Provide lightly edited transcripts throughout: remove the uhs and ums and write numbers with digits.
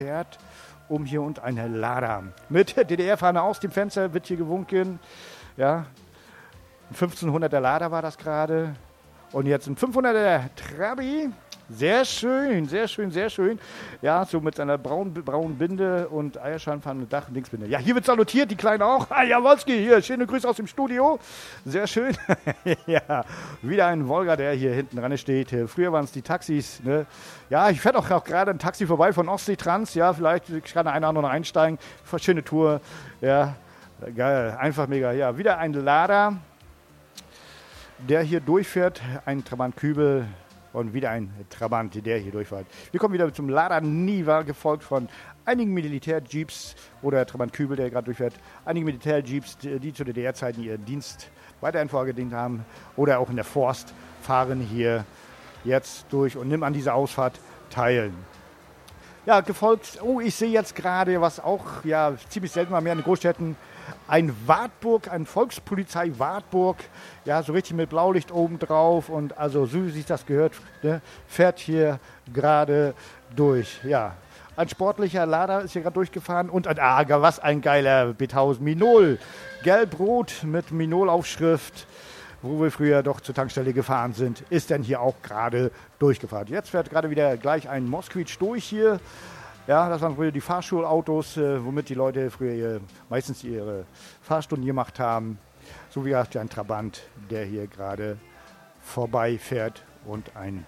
fährt hier und ein Lader. Mit DDR-Fahne aus dem Fenster wird hier gewunken. Ja, ein 1500er Lader war das gerade. Und jetzt ein 500er Trabi. Sehr schön, sehr schön, sehr schön. Ja, so mit seiner braunen Binde und Eierschalenpfanne, Dach und Dingsbinde. Ja, hier wird salutiert, die Kleinen auch. Ah, Jawollski, hier, schöne Grüße aus dem Studio. Sehr schön. Ja, wieder ein Volga, der hier hinten dran steht. Früher waren es die Taxis. Ne? Ja, ich fährt auch gerade ein Taxi vorbei von Ostsee-Trans. Ja, vielleicht kann einer oder einsteigen. Schöne Tour. Ja, geil, einfach mega. Ja, wieder ein Lader, der hier durchfährt. Ein Trabant-Kübel. Und wieder ein Trabant, der hier durchfährt. Wir kommen wieder zum Lada Niva, gefolgt von einigen Militärjeeps oder Trabant-Kübel, der gerade durchfährt. Einige Militärjeeps, die zu DDR-Zeiten ihren Dienst weiterhin vorgedient haben oder auch in der Forst, fahren hier jetzt durch und nehmen an dieser Ausfahrt teil. Ja, gefolgt, ich sehe jetzt gerade, was auch ja ziemlich selten mal mehr in den Großstädten, ein Wartburg, ein Volkspolizei Wartburg, ja, so richtig mit Blaulicht oben drauf und also so wie sich das gehört, ne, fährt hier gerade durch, ja. Ein sportlicher Lader ist hier gerade durchgefahren und was ein geiler B1000 Minol, gelb-rot mit Minol-Aufschrift, wo wir früher doch zur Tankstelle gefahren sind, ist dann hier auch gerade durchgefahren. Jetzt fährt gerade wieder gleich ein Moskwitsch durch hier. Ja, das waren früher die Fahrschulautos, womit die Leute früher meistens ihre Fahrstunden gemacht haben. So wie ein Trabant, der hier gerade vorbeifährt und ein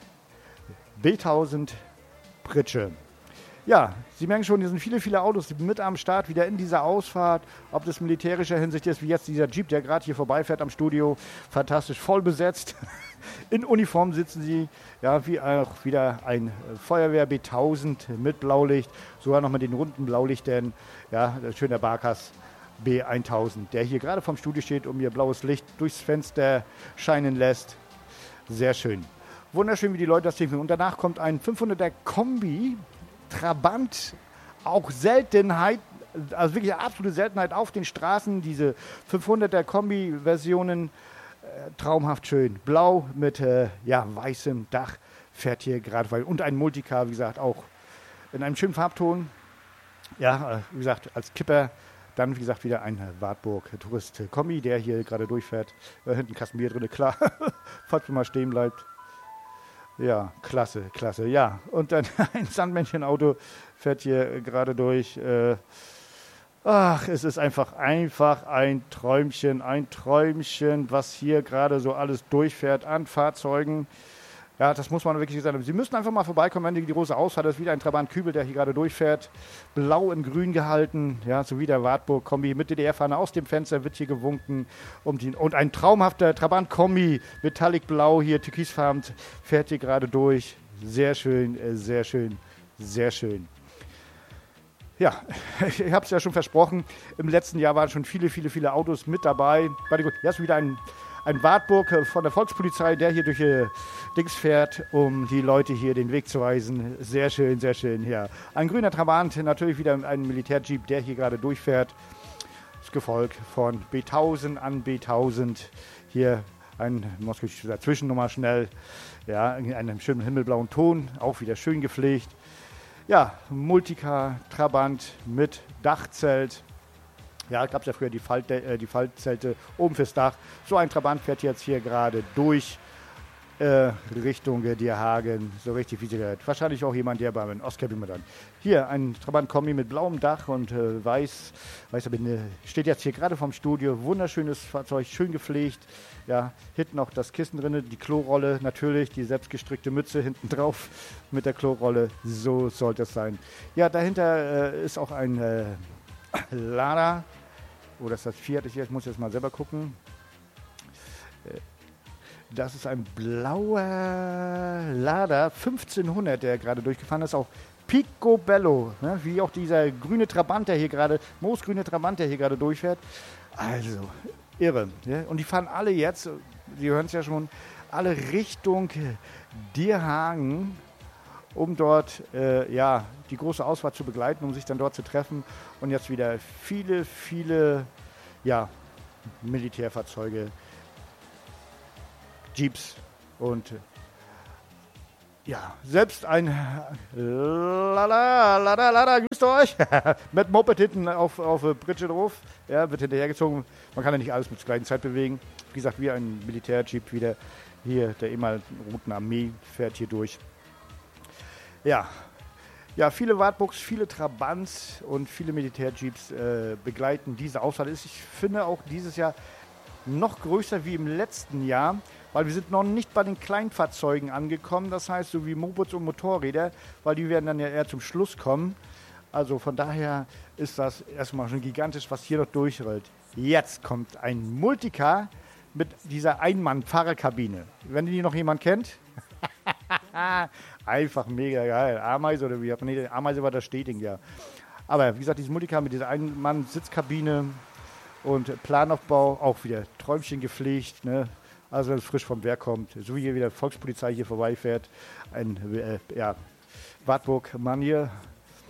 B1000 Pritsche. Ja, Sie merken schon, hier sind viele, viele Autos mit am Start, wieder in dieser Ausfahrt. Ob das militärischer Hinsicht ist, wie jetzt dieser Jeep, der gerade hier vorbeifährt am Studio. Fantastisch, voll besetzt. In Uniform sitzen sie, ja, wie auch wieder ein Feuerwehr B1000 mit Blaulicht. Sogar noch mit den runden Blaulichtern. Ja, schöner Barkas B1000, der hier gerade vom Studio steht und mir blaues Licht durchs Fenster scheinen lässt. Sehr schön. Wunderschön, wie die Leute das sehen. Und danach kommt ein 500er Kombi, Trabant, auch Seltenheit, also wirklich eine absolute Seltenheit auf den Straßen, diese 500er Kombi-Versionen, traumhaft schön. Blau mit weißem Dach fährt hier gerade, und ein Multicar, wie gesagt, auch in einem schönen Farbton. Ja, wie gesagt, als Kipper, dann wie gesagt wieder ein Wartburg Tourist-Kombi, der hier gerade durchfährt. Hinten Kasten Bier drin, klar, falls man mal stehen bleibt. Ja, klasse, klasse, ja. Und dann ein Sandmännchenauto fährt hier gerade durch. Es ist einfach ein Träumchen, was hier gerade so alles durchfährt an Fahrzeugen. Ja, das muss man wirklich sagen. Sie müssen einfach mal vorbeikommen, wenn die große Ausfahrt ist. Wieder ein Trabant-Kübel, der hier gerade durchfährt. Blau in grün gehalten, ja, so wie der Wartburg-Kombi mit DDR-Fahne aus dem Fenster wird hier gewunken. Und ein traumhafter Trabant-Kombi, Metallic-Blau hier, türkisfarben, fährt hier gerade durch. Sehr schön, sehr schön, sehr schön. Ja, ich habe es ja schon versprochen, im letzten Jahr waren schon viele Autos mit dabei. Warte gut, hier ist wieder ein Wartburg von der Volkspolizei, der hier durch Dings fährt, um die Leute hier den Weg zu weisen. Sehr schön, ja. Ein grüner Trabant, natürlich wieder ein Militärjeep, der hier gerade durchfährt. Das Gefolg von B1000 an B1000. Hier ein Moskowitsch dazwischen nochmal schnell. Ja, in einem schönen himmelblauen Ton, auch wieder schön gepflegt. Ja, Multicar, Trabant mit Dachzelt. Ja, gab es ja früher die Faltzelte oben fürs Dach. So ein Trabant fährt jetzt hier gerade durch Richtung Dierhagen, so richtig wie sie gehört. Wahrscheinlich auch jemand, der beim Oscar dann. Hier ein Trabant-Kombi mit blauem Dach und weißer Binde. Steht jetzt hier gerade vom Studio. Wunderschönes Fahrzeug, schön gepflegt. Ja, hinten noch das Kissen drin, die Klorolle natürlich, die selbstgestrickte Mütze hinten drauf mit der Klorolle. So sollte es sein. Ja, dahinter ist auch ein Lada. Oder ist das Fiat? Ich muss jetzt mal selber gucken. Das ist ein blauer Lada 1500, der gerade durchgefahren ist. Auch Picobello, ne? Wie auch dieser grüne Trabant, der hier gerade, moosgrüne Trabant, der hier gerade durchfährt. Also, irre. Ja? Und die fahren alle jetzt, Sie hören es ja schon, alle Richtung Dierhagen, um dort die große Ausfahrt zu begleiten, um sich dann dort zu treffen. Und jetzt wieder viele Militärfahrzeuge, Jeeps und Ja, selbst ein Lada, grüßt euch, mit Moped hinten auf Britsche drauf, ja, wird hinterhergezogen. Man kann ja nicht alles mit der gleichen Zeit bewegen. Wie gesagt, wie ein Militärjeep wieder hier, der ehemaligen Roten Armee fährt hier durch. Ja, viele Wartburgs, viele Trabants und viele Militärjeeps begleiten diese Ausfahrt. Ich finde auch dieses Jahr noch größer wie im letzten Jahr, weil wir sind noch nicht bei den Kleinfahrzeugen angekommen, das heißt so wie Mopeds und Motorräder, weil die werden dann ja eher zum Schluss kommen. Also von daher ist das erstmal schon gigantisch, was hier noch durchrollt. Jetzt kommt ein Multicar mit dieser Einmann-Fahrerkabine. Wenn die noch jemand kennt, einfach mega geil. Ameise oder wie? Nee, Ameise war das Steting, ja. Aber wie gesagt, dieses Multicar mit dieser Einmann-Sitzkabine und Planaufbau, auch wieder Träumchen gepflegt, ne? Also wenn es frisch vom Werk kommt, so wie hier wieder Volkspolizei hier vorbeifährt, ein Wartburg-Manier.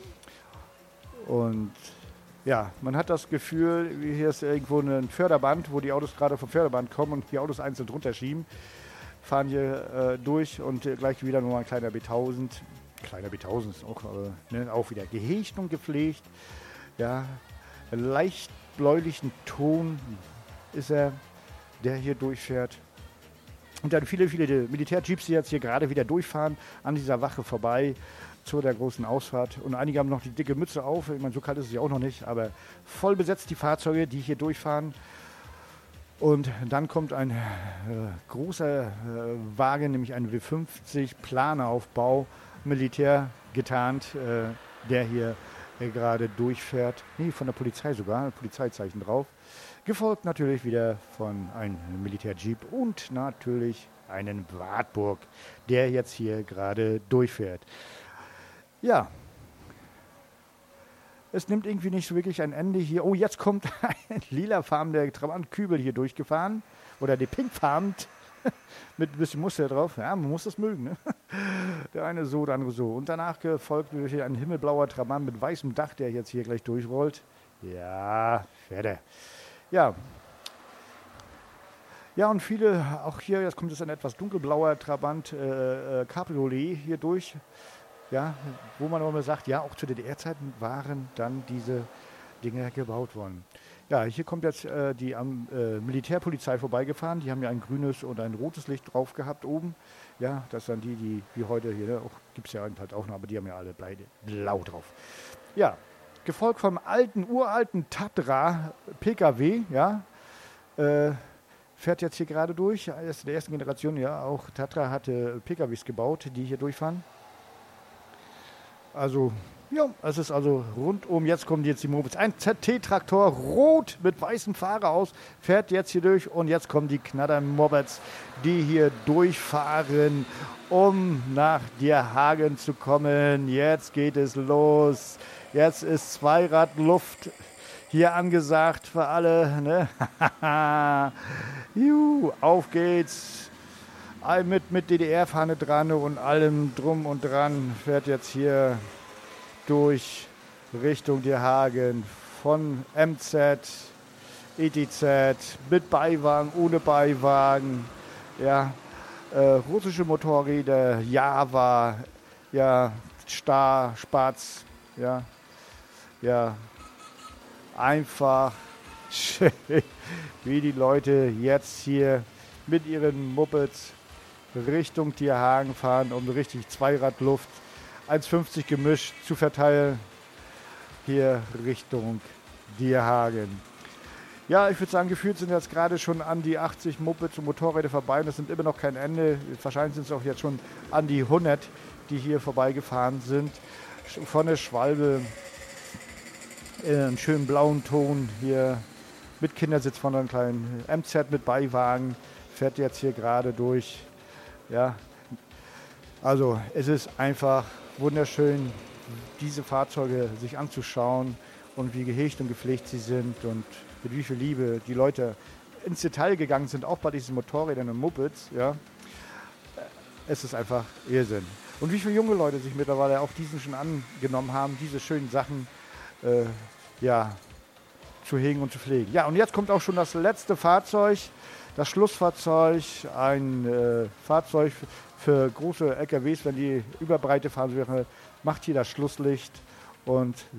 Und ja, man hat das Gefühl, hier ist irgendwo ein Förderband, wo die Autos gerade vom Förderband kommen und die Autos einzeln drunter schieben, fahren hier durch und gleich wieder nur ein kleiner B1000. Kleiner B1000 ist auch, auch wieder gehegt und gepflegt. Ja, leicht bläulichen Ton ist er, der hier durchfährt. Und dann viele Militärjeeps, die jetzt hier gerade wieder durchfahren, an dieser Wache vorbei zu der großen Ausfahrt. Und einige haben noch die dicke Mütze auf. Ich meine, so kalt ist es ja auch noch nicht, aber voll besetzt die Fahrzeuge, die hier durchfahren. Und dann kommt ein großer Wagen, nämlich ein W50 Planeraufbau, Militär getarnt, der hier gerade durchfährt. Nee, von der Polizei sogar, ein Polizeizeichen drauf. Gefolgt natürlich wieder von einem Militärjeep und natürlich einen Wartburg, der jetzt hier gerade durchfährt. Ja, es nimmt irgendwie nicht so wirklich ein Ende hier. Oh, jetzt kommt ein lilafarbener Trabant-Kübel hier durchgefahren. Oder die pinkfarben mit ein bisschen Muster drauf. Ja, man muss das mögen. Ne? Der eine so, der andere so. Und danach gefolgt durch ein himmelblauer Trabant mit weißem Dach, der jetzt hier gleich durchrollt. Ja, Pferde. Ja. Ja, und viele, auch hier, jetzt kommt es ein etwas dunkelblauer Trabant Cabriolet hier durch. Ja, wo man immer sagt, ja, auch zu DDR-Zeiten waren dann diese Dinge gebaut worden. Ja, hier kommt jetzt die Militärpolizei vorbeigefahren. Die haben ja ein grünes und ein rotes Licht drauf gehabt oben. Ja, das sind die wie heute hier, ne, gibt es ja halt auch noch, aber die haben ja alle blau drauf. Ja, gefolgt vom uralten Tatra PKW, ja, fährt jetzt hier gerade durch. Er ist der ersten Generation, ja, auch Tatra hatte PKWs gebaut, die hier durchfahren. Also, ja, es ist also rundum, jetzt kommen jetzt die Mopeds. Ein ZT-Traktor, rot mit weißem Fahrer aus, fährt jetzt hier durch und jetzt kommen die Knatter-Mopeds, die hier durchfahren, um nach Dierhagen zu kommen. Jetzt geht es los. Jetzt ist Zweiradluft hier angesagt für alle. Ne? Juhu, auf geht's. Mit DDR-Fahne dran und allem drum und dran fährt jetzt hier durch Richtung Dierhagen von MZ, ETZ, mit Beiwagen, ohne Beiwagen, ja, russische Motorräder, Java, ja, Star, Spatz, ja, einfach schön, wie die Leute jetzt hier mit ihren Mopeds Richtung Dierhagen fahren, um richtig Zweiradluft 1,50 gemischt zu verteilen, hier Richtung Dierhagen. Ja, ich würde sagen, gefühlt sind jetzt gerade schon an die 80 Mopeds und Motorräder vorbei. Das sind immer noch kein Ende. Wahrscheinlich sind es auch jetzt schon an die 100, die hier vorbeigefahren sind. Von der Schwalbe in einem schönen blauen Ton hier mit Kindersitz von einem kleinen MZ mit Beiwagen. Fährt jetzt hier gerade durch. Ja, also es ist einfach wunderschön, diese Fahrzeuge sich anzuschauen und wie gehegt und gepflegt sie sind und mit wie viel Liebe die Leute ins Detail gegangen sind, auch bei diesen Motorrädern und Mopeds. Ja, es ist einfach Irrsinn. Und wie viele junge Leute sich mittlerweile auch diesen schon angenommen haben, diese schönen Sachen zu hegen und zu pflegen. Ja, und jetzt kommt auch schon das letzte Fahrzeug, das Schlussfahrzeug, ein Fahrzeug für große LKWs, wenn die über Breite fahren, macht hier das Schlusslicht und